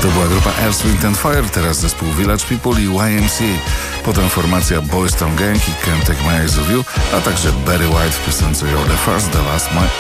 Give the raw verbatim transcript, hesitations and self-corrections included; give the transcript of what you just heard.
To była grupa Earth, Wind and Fire, teraz zespół Village People i Y M C A. Potem formacja Boys Town Gang i Can't Take My Eyes Off You, a także Barry White w piosence You're the First, the Last, My